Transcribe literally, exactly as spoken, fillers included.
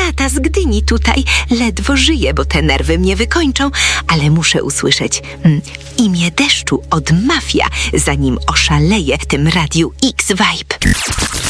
Renata z Gdyni tutaj. Ledwo żyję, bo te nerwy mnie wykończą, ale muszę usłyszeć mm, imię deszczu od Mafia, zanim oszaleję w tym Radiu X-Vibe.